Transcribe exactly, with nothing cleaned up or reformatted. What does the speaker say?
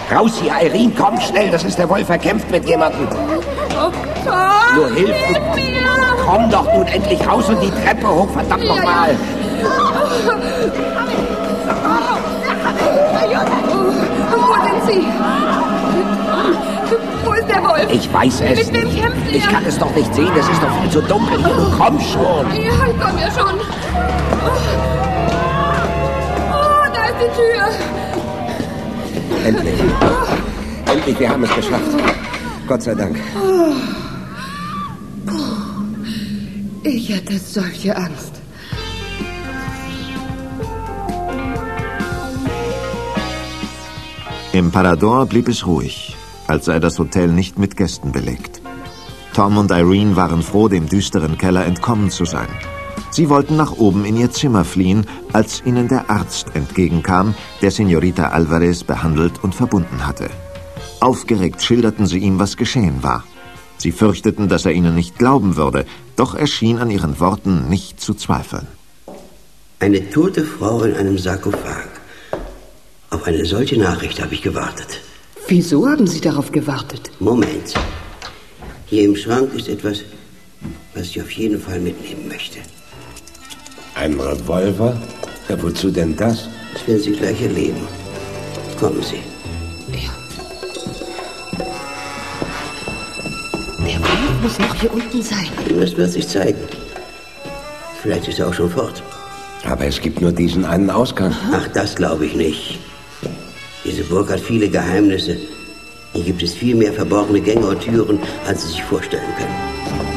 Raus hier, Irene, komm schnell, das ist der Wolf, er kämpft mit jemandem. Oh, Tom, Nur hilf mir! Komm doch nun endlich raus und die Treppe hoch, verdammt Ja, nochmal. Oh, wo sind Sie? Wo ist der Wolf? Ich weiß es Mit wem nicht. kämpfen Sie? Ich kann es doch nicht sehen, es ist doch viel zu dunkel. Komm schon. Ja, ich komm ja schon. Oh, da ist die Tür. Endlich. Endlich, wir haben es geschafft. Gott sei Dank. Ich hatte solche Angst. Im Parador blieb es ruhig, als sei das Hotel nicht mit Gästen belegt. Tom und Irene waren froh, dem düsteren Keller entkommen zu sein. Sie wollten nach oben in ihr Zimmer fliehen, als ihnen der Arzt entgegenkam, der Senorita Alvarez behandelt und verbunden hatte. Aufgeregt schilderten sie ihm, was geschehen war. Sie fürchteten, dass er ihnen nicht glauben würde, doch er schien an ihren Worten nicht zu zweifeln. Eine tote Frau in einem Sarkophag. Auf eine solche Nachricht habe ich gewartet. Wieso haben Sie darauf gewartet? Moment. Hier im Schrank ist etwas, was ich auf jeden Fall mitnehmen möchte. Ein Revolver? Ja, wozu denn das? Das werden Sie gleich erleben. Kommen Sie. Ja. Der Wolf muss noch hier unten sein. Das wird sich zeigen. Vielleicht ist er auch schon fort. Aber es gibt nur diesen einen Ausgang. Ach, das glaube ich nicht. Diese Burg hat viele Geheimnisse. Hier gibt es viel mehr verborgene Gänge und Türen, als Sie sich vorstellen können.